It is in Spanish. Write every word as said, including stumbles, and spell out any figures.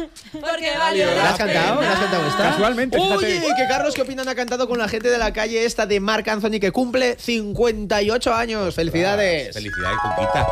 porque valió ¿La la has cantado? pena. ¿La has cantado esta? Casualmente, fíjate. Oye, que Carlos, ¿qué opinan? Ha cantado con la gente de la calle esta de Marc Anthony, que cumple cincuenta y ocho años. ¡Felicidades! Felicidades, Conquita.